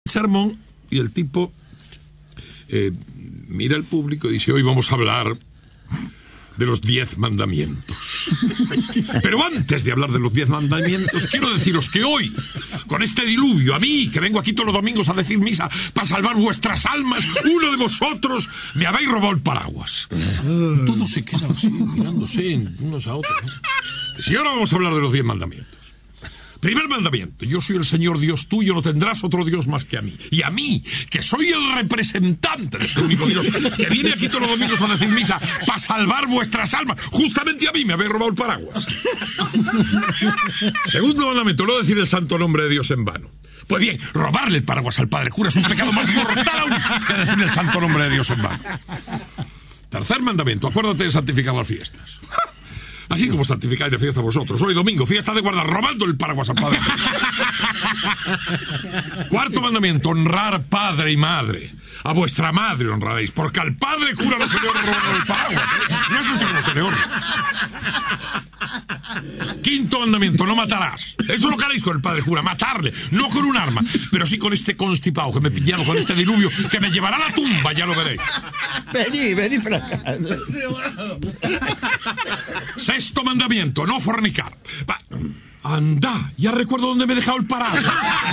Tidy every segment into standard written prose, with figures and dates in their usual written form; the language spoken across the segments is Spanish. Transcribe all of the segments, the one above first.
sermón y el tipo mira al público y dice: hoy vamos a hablar de los 10 mandamientos. Pero antes de hablar de los 10 mandamientos, quiero deciros que hoy, con este diluvio, a mí, que vengo aquí todos los domingos a decir misa para salvar vuestras almas, uno de vosotros me habéis robado el paraguas. Y todos se quedan así, mirándose unos a otros, ¿no? Y ahora vamos a hablar de los 10 mandamientos. Primer mandamiento: yo soy el Señor Dios tuyo, no tendrás otro Dios más que a mí. Y a mí, que soy el representante de este único Dios, que viene aquí todos los domingos a decir misa para salvar vuestras almas, justamente a mí me habéis robado el paraguas. Segundo mandamiento: no decir el santo nombre de Dios en vano. Pues bien, robarle el paraguas al padre cura es un pecado más mortal aún que decir el santo nombre de Dios en vano. Tercer mandamiento: acuérdate de santificar las fiestas. Así como santificáis de fiesta vosotros. Hoy domingo, fiesta de guardar, robando el paraguas al padre. Cuarto mandamiento: honrar padre y madre. A vuestra madre honraréis, porque al padre cura no se le honra robando el paraguas, ¿eh? No sé cómo se le honra. Quinto mandamiento: no matarás. Eso lo que haréis con el padre cura, matarle, no con un arma, pero sí con este constipado que me pillaron con este diluvio que me llevará a la tumba, ya lo veréis. Vení para acá. Sexto mandamiento: no fornicar. Anda, ya recuerdo dónde me he dejado el paraguas.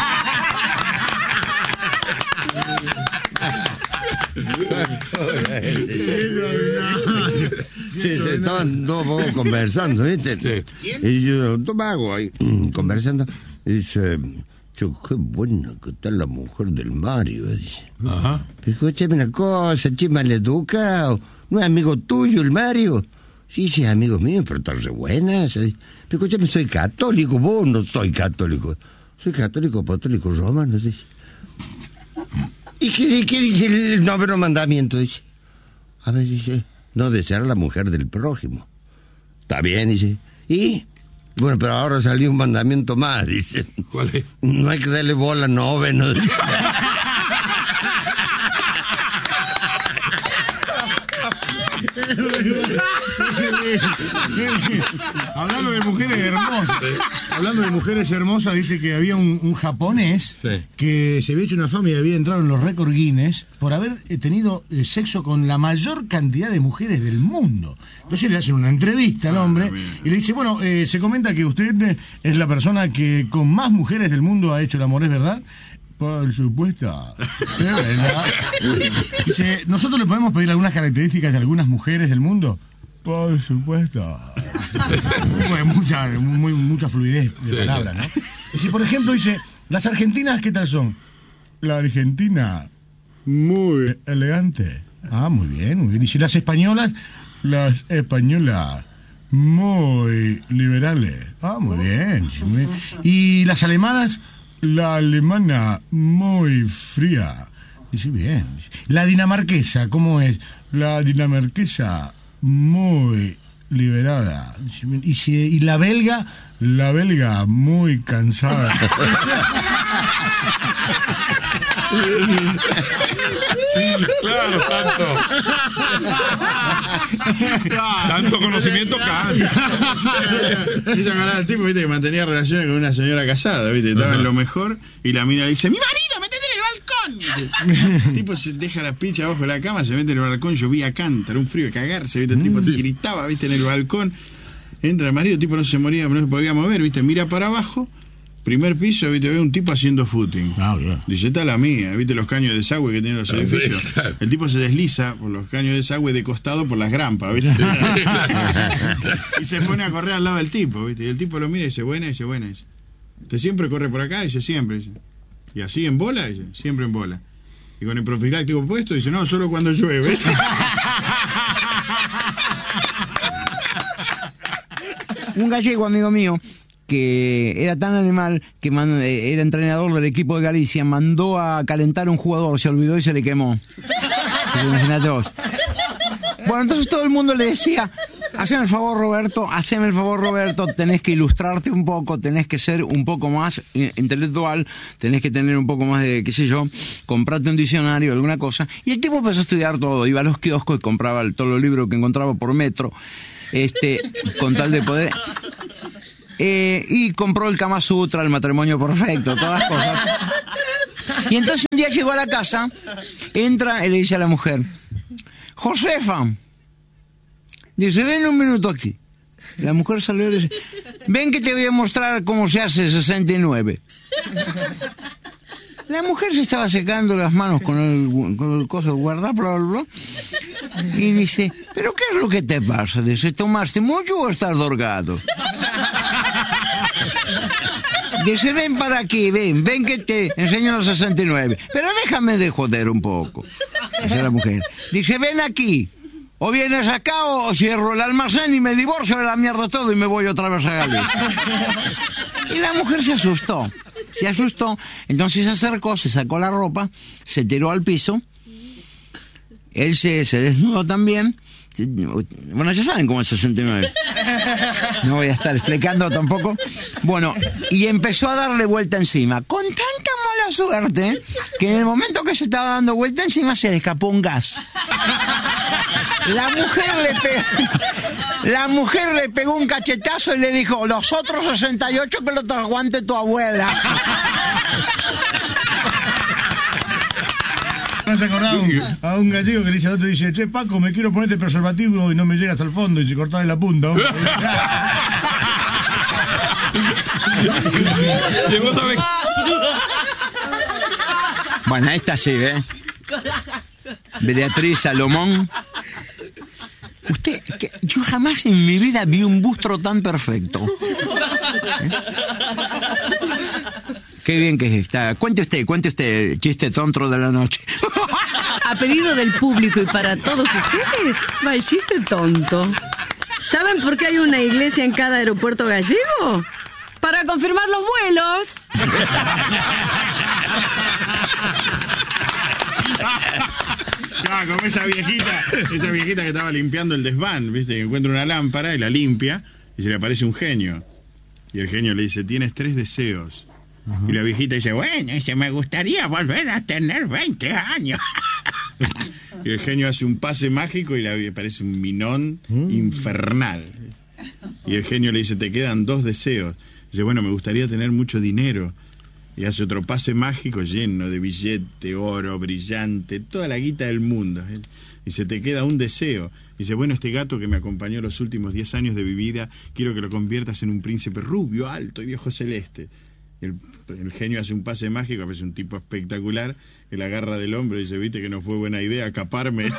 Sí, estaban dos conversando, ¿viste? Sí. Y yo tomaba agua ahí, conversando. Y dice: qué buena que está la mujer del Mario, dice. Ajá. Pero escúchame una cosa, che, maleducado. ¿No es amigo tuyo el Mario? Sí, es amigo mío, pero está re buena. Pero escúchame, soy católico. Vos no soy católico. Soy católico apostólico romano, dice. ¿Y qué dice el noveno mandamiento? Dice: a ver, dice, no desear a la mujer del prójimo. Está bien, dice. ¿Y? Bueno, pero ahora salió un mandamiento más, dice. ¿Cuál es? No hay que darle bola a noveno. Dice. Hablando de mujeres hermosas, dice que había un japonés, sí, que se había hecho una fama y había entrado en los récords Guinness por haber tenido sexo con la mayor cantidad de mujeres del mundo. Entonces le hacen una entrevista al hombre y le dice: bueno, se comenta que usted es la persona que con más mujeres del mundo ha hecho el amor, ¿es verdad? Por supuesto. ¿Es verdad? Dice: ¿nosotros le podemos pedir algunas características de algunas mujeres del mundo? Por supuesto. Mucha fluidez de palabra, ¿no? Dice, por ejemplo, dice: ¿las argentinas qué tal son? La argentina, muy elegante. Ah, muy bien, muy bien. Dice: ¿las españolas? Las españolas, muy liberales. Ah, muy bien. ¿Y las alemanas? La alemana, muy fría. Dice: bien. ¿La dinamarquesa cómo es? La dinamarquesa, muy liberada. ¿Y la belga? La belga, muy cansada. Claro, tanto conocimiento cansa. Ella ganaba el tipo, viste, que mantenía relaciones con una señora casada, viste, estaba en lo mejor, y la mina le dice: ¡mi marido, métete en el balcón! El tipo se deja la pincha abajo de la cama, se mete en el balcón, llovía cántaro, un frío de cagarse, viste, el tipo gritaba, viste, en el balcón. Entra el marido, el tipo no se podía mover, viste, mira para abajo, primer piso, viste, ve un tipo haciendo footing. Dice: esta es la mía, viste los caños de desagüe que tienen los edificios. Sí, claro. El tipo se desliza por los caños de desagüe de costado por las grampas, viste. Y se pone a correr al lado del tipo, viste, y el tipo lo mira y dice: buena. Dice: ¿usted siempre corre por acá? Dice: siempre. Dice: ¿y así en bola? Dice: siempre en bola. Y con el profiláctico puesto, dice: no, solo cuando llueve. Un gallego amigo mío que era tan animal que era entrenador del equipo de Galicia, mandó a calentar a un jugador, se olvidó y se le quemó. Sí, imagínate vos. Bueno, entonces todo el mundo le decía: haceme el favor Roberto, tenés que ilustrarte un poco, tenés que ser un poco más intelectual, tenés que tener un poco más de, qué sé yo, comprate un diccionario, alguna cosa. Y el tipo empezó a estudiar todo, iba a los kioscos y compraba todos los libros que encontraba por metro, con tal de poder... y compró el Kama Sutra, el matrimonio perfecto, todas las cosas. Y entonces un día llegó a la casa, entra y le dice a la mujer, Josefa, dice, ven un minuto aquí. La mujer salió y dice, ven que te voy a mostrar cómo se hace 69. La mujer se estaba secando las manos con el coso de guardapolvo y dice, ¿pero qué es lo que te pasa? Dice, ¿tomaste mucho o estás drogado? Dice, ven para aquí, ven que te enseño los 69. Pero déjame de joder un poco, dice la mujer. Dice, ven aquí. O vienes acá o cierro el almacén y me divorcio de la mierda todo y me voy otra vez a Galicia. Y la mujer se asustó, entonces se acercó, se sacó la ropa, se tiró al piso, él se desnudó también. Bueno, ya saben cómo es 69. No voy a estar explicando tampoco. Bueno, y empezó a darle vuelta encima, con tanta mala suerte que en el momento que se estaba dando vuelta encima se le escapó un gas. La mujer le pegó un cachetazo y le dijo, los otros 68 que los aguante tu abuela. ¿No se acordaba a un gallego que le dice al otro, dice, che, Paco, me quiero ponerte preservativo y no me llega hasta el fondo y se cortaba la punta? Bueno, esta sí, Beatriz Salomón. Yo jamás en mi vida vi un bustro tan perfecto. Qué bien que está. Cuente usted el chiste tonto de la noche. A pedido del público y para todos ustedes, va el chiste tonto. ¿Saben por qué hay una iglesia en cada aeropuerto gallego? Para confirmar los vuelos. Claro, como esa viejita que estaba limpiando el desván, ¿viste? Que encuentra una lámpara y la limpia y se le aparece un genio. Y el genio le dice, tienes 3 deseos. Y la viejita dice, bueno, me gustaría volver a tener 20 años. Y el genio hace un pase mágico y le aparece un minón infernal. Y el genio le dice, te quedan 2 deseos. Dice, bueno, me gustaría tener mucho dinero. Y hace otro pase mágico lleno de billete, oro, brillante, toda la guita del mundo. Y se te queda un deseo. Dice, bueno, este gato que me acompañó los últimos 10 años de mi vida, quiero que lo conviertas en un príncipe rubio, alto y de ojos celeste. El genio hace un pase mágico, aparece un tipo espectacular, que la agarra del hombro y dice, viste que no fue buena idea acaparme.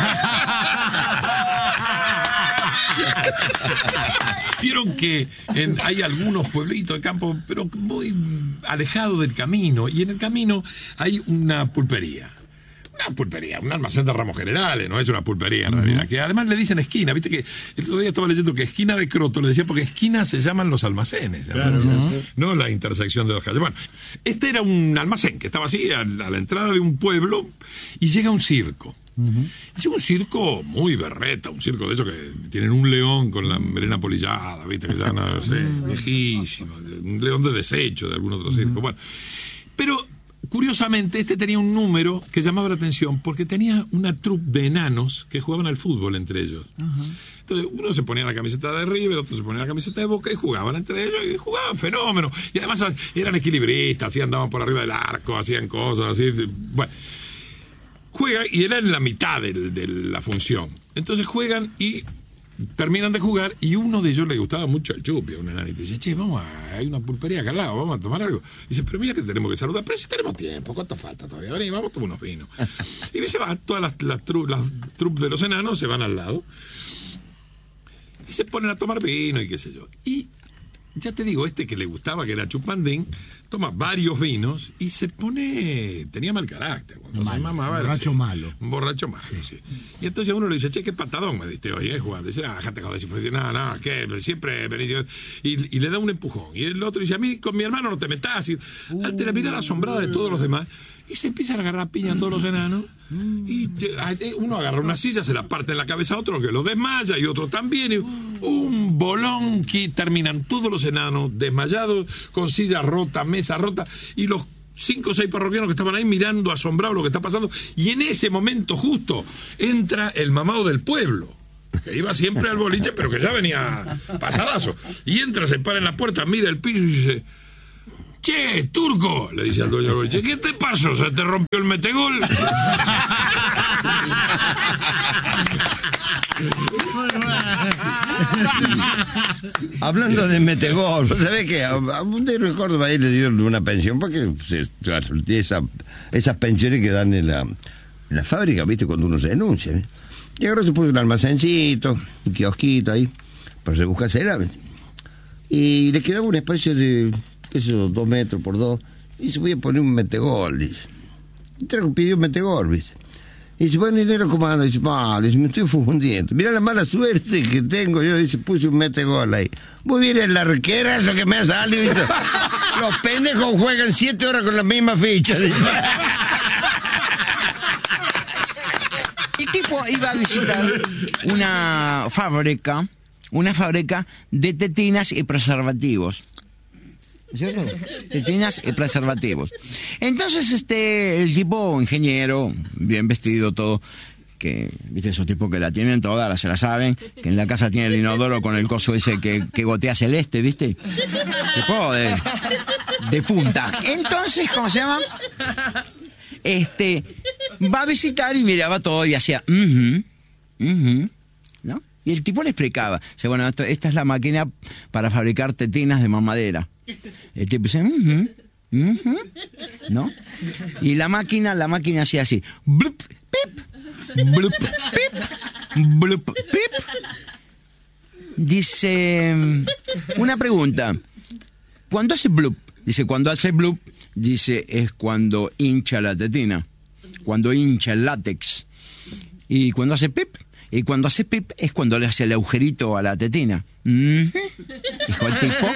Vieron que hay algunos pueblitos de campo, pero muy alejados del camino, y en el camino hay una pulpería. Un almacén de ramos generales, no es una pulpería en realidad, que además le dicen esquina. Viste que el otro día estaba leyendo que esquina de Croto le decía porque esquina se llaman los almacenes, claro, no la intersección de 2 calles. Bueno, este era un almacén que estaba así a la entrada de un pueblo y llega un circo. Llega un circo muy berreta, un circo de esos que tienen un león con la melena polillada, viste, que ya no sé, viejísimo, un león de desecho de algún otro circo. Bueno, pero curiosamente, este tenía un número que llamaba la atención porque tenía una troupe de enanos que jugaban al fútbol entre ellos. Entonces, uno se ponía la camiseta de River, otro se ponía la camiseta de Boca y jugaban entre ellos y jugaban fenómeno. Y además eran equilibristas, así andaban por arriba del arco, hacían cosas así. Bueno, juegan y era en la mitad de la función. Entonces juegan y terminan de jugar y uno de ellos le gustaba mucho el chupi, a un enanito. Y dice, che, hay una pulpería acá al lado, vamos a tomar algo. Y dice, pero mira que tenemos que saludar, pero si tenemos tiempo, ¿cuánto falta todavía? Vení, vamos a tomar unos vinos. Y se van, todas las troupes de los enanos se van al lado y se ponen a tomar vino y qué sé yo. Y ya te digo, este que le gustaba, que era Chupandín, toma varios vinos y se pone... Tenía mal carácter. Cuando se mamaba, borracho malo. Un borracho malo, sí. Y entonces uno le dice, che, qué patadón me diste hoy, jugar. Dice, déjate joder, si fue... Nada, que siempre venís... Y le da un empujón. Y el otro dice, a mí con mi hermano no te metas. Y ante la mirada asombrada de todos los demás, y se empiezan a agarrar piña todos los enanos. Y uno agarra una silla, se la parte en la cabeza a otro que lo desmaya y otro también. Y un bolón que terminan todos los enanos desmayados, con silla rota, mesa rota, y los 5 o 6 parroquianos que estaban ahí mirando asombrados lo que está pasando. Y en ese momento justo entra el mamado del pueblo, que iba siempre al boliche, pero que ya venía pasadazo. Y entra, se para en la puerta, mira el piso y dice, Che, turco, le dice al dueño del boliche, ¿qué te pasó? ¿Se te rompió el metegol? Hablando de metegol, ¿sabés qué? A usted en Córdoba ahí le dieron una pensión porque esas pensiones que dan en la fábrica, ¿viste? Cuando uno se denuncia, ¿eh? Y ahora se puso un almacencito, un kiosquito ahí, para rebuscársela, ¿viste? Y le quedaba un espacio de, qué sé yo, 2 metros por 2, y se voy a poner un metegol, dice. Y pidió un metegol, ¿viste? Y dice, bueno, dinero, ¿cómo anda? Dice, dice, me estoy fundiendo. Mira la mala suerte que tengo yo, dice, puse un metegol ahí. Muy bien, el arquerazo que me ha salido, dice, los pendejos juegan 7 horas con la misma ficha, dice. El tipo iba a visitar una fábrica de tetinas y preservativos. ¿Cierto? Tetinas y preservativos. Entonces, el tipo, ingeniero, bien vestido, todo, que, viste, esos tipos que la tienen todas, se la saben, que en la casa tiene el inodoro con el coso ese que gotea celeste, ¿viste? Tipo de punta. Entonces, ¿cómo se llama? Va a visitar y miraba todo y hacía, ¿no? Y el tipo le explicaba, dice, bueno, esta es la máquina para fabricar tetinas de mamadera. El tipo dice, ¿no? Y la máquina hacía así, blup, pip, blup, pip, blup, pip. Dice, una pregunta, ¿cuándo hace blup? Dice, cuando hace blup, dice, es cuando hincha la tetina, cuando hincha el látex. Y cuando hace pip, y cuando hace pip es cuando le hace el agujerito a la tetina. Dijo el tipo,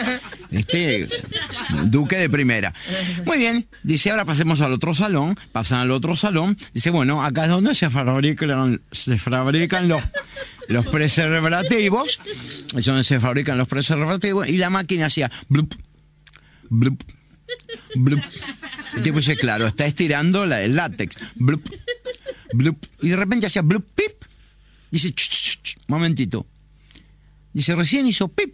duque de primera. Muy bien, dice, ahora pasemos al otro salón. Pasan al otro salón. Dice, bueno, acá es donde se fabrican los preservativos. Es donde se fabrican los preservativos. Y la máquina hacía blup, blup, blup. El tipo dice, claro, está estirando el látex. Blup, blup. Y de repente hacía blup, pip. Dice, momentito. Dice, recién hizo pip.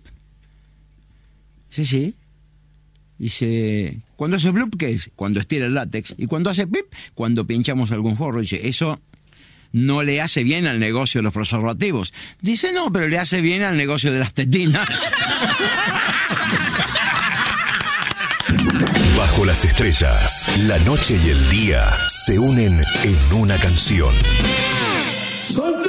Sí. Dice, cuando hace blup, ¿qué es? Cuando estira el látex. Y cuando hace pip, cuando pinchamos algún forro. Dice, eso no le hace bien al negocio de los preservativos. Dice, no, pero le hace bien al negocio de las tetinas. Bajo las estrellas, la noche y el día se unen en una canción.